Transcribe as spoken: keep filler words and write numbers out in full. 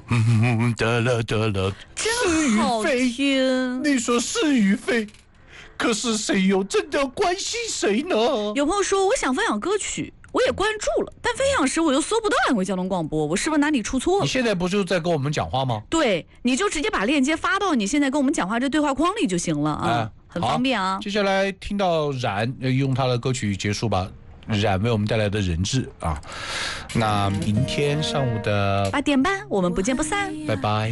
嗯，得了得了， 真好听。 你说是与非，可是谁又真的关心谁呢？ 有朋友说，我想分享歌曲，我也关注了，但分享时我又搜不到两会交通广播，我是不是哪里出错了？ 你现在不就在跟我们讲话吗？ 对，你就直接把链接发到你现在跟我们讲话这对话框里就行了啊， 哎、 很方便啊。 接下来听到冉用他的歌曲结束吧。冉为我们带来的人质啊，那明天上午的八点半，我们不见不散， 拜拜。